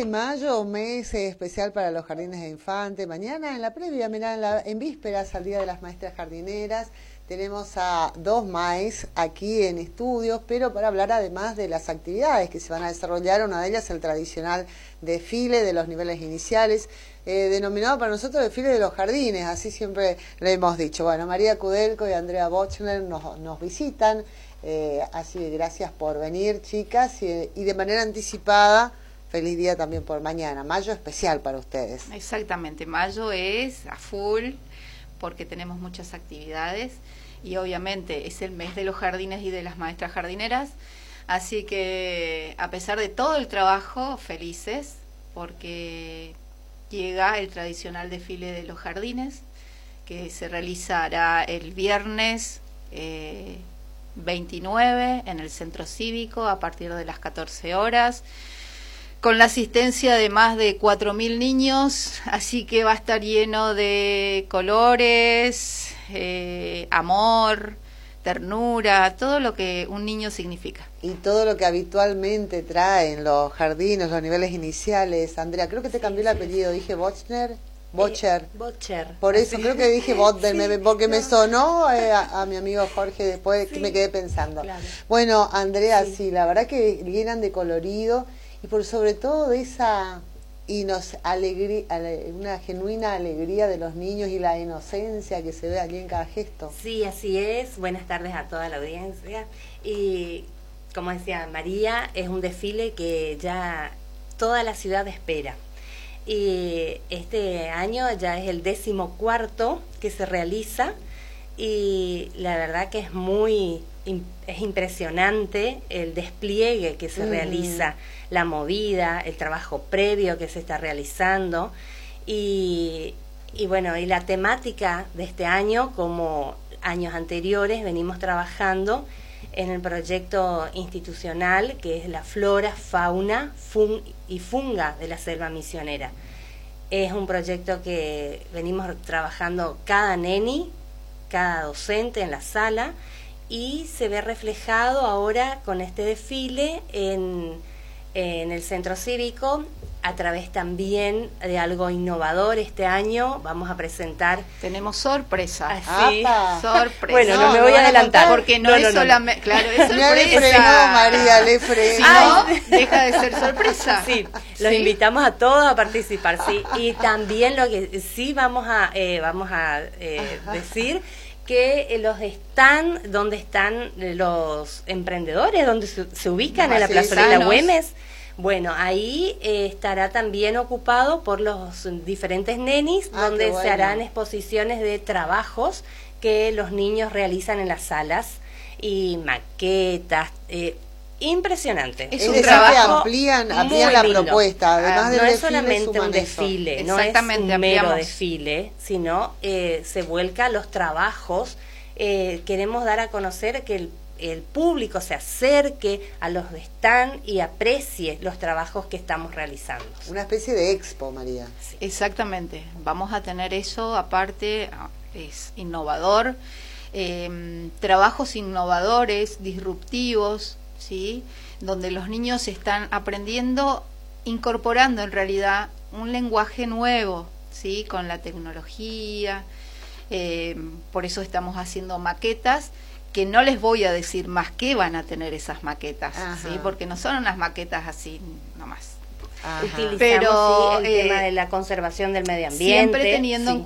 de mayo, mes especial para los jardines de infantes. Mañana en la previa, mirá, en vísperas al Día de las Maestras Jardineras, tenemos a dos maes aquí en estudios, pero para hablar además de las actividades que se van a desarrollar. Una de ellas el tradicional desfile de los niveles iniciales, denominado para nosotros desfile de los jardines, así siempre le hemos dicho. Bueno, María Kudelko y Andrea Bochner nos visitan, así que gracias por venir, chicas, y de manera anticipada, feliz día también por mañana. Mayo especial para ustedes. Exactamente, mayo es a full porque tenemos muchas actividades y obviamente es el mes de los jardines y de las maestras jardineras, así que a pesar de todo el trabajo, felices porque llega el tradicional desfile de los jardines que se realizará el viernes 29 en el Centro Cívico a partir de las 14 horas. Con la asistencia de más de 4.000 niños, así que va a estar lleno de colores, amor, ternura, todo lo que un niño significa. Y todo lo que habitualmente traen los jardines, los niveles iniciales. Andrea, creo que te cambié el apellido, dije Bochner. Bocher. Por eso creo que dije Bochner, sí, porque me sonó a mi amigo Jorge después, que me quedé pensando. Claro. Bueno, Andrea, sí, la verdad que llenan de colorido. Y por sobre todo de esa alegría, una genuina alegría de los niños y la inocencia que se ve allí en cada gesto. Sí, así es. Buenas tardes a toda la audiencia. Y como decía María, es un desfile que ya toda la ciudad espera. Y este año ya es el 14º que se realiza y la verdad que es impresionante el despliegue que se realiza, la movida, el trabajo previo que se está realizando y bueno, y la temática de este año, como años anteriores, venimos trabajando en el proyecto institucional que es la flora, fauna y funga de la selva misionera. Es un proyecto que venimos trabajando cada neni, cada docente en la sala, y se ve reflejado ahora con este desfile en el Centro Cívico, a través también de algo innovador. Este año vamos a presentar... Tenemos sorpresa. Así, sorpresa. Bueno, no me voy a adelantar. Porque no es solamente... Claro, es sorpresa. Le frenó, María, le frenó. Si no, deja de ser sorpresa. Sí, los invitamos a todos a participar, sí. Y también lo que sí vamos a decir... que los están donde están los emprendedores, donde se ubican en la plazoleta Güemes, bueno, ahí estará también ocupado por los diferentes nenis, donde se harán exposiciones de trabajos que los niños realizan en las salas y maquetas. Impresionante. Es un trabajo amplían la propuesta, además no es solamente un desfile, no es un mero desfile, sino se vuelca los trabajos. Queremos dar a conocer que el público se acerque a los stand y aprecie los trabajos que estamos realizando. Una especie de expo, María. Sí. Exactamente, vamos a tener eso, aparte es innovador, trabajos innovadores, disruptivos, ¿sí? Donde los niños están aprendiendo, incorporando en realidad un lenguaje nuevo, ¿sí? Con la tecnología, por eso estamos haciendo maquetas, que no les voy a decir más qué van a tener esas maquetas, ¿sí? Porque no son unas maquetas así nomás. Utilizamos el tema de la conservación del medio ambiente, siempre teniendo en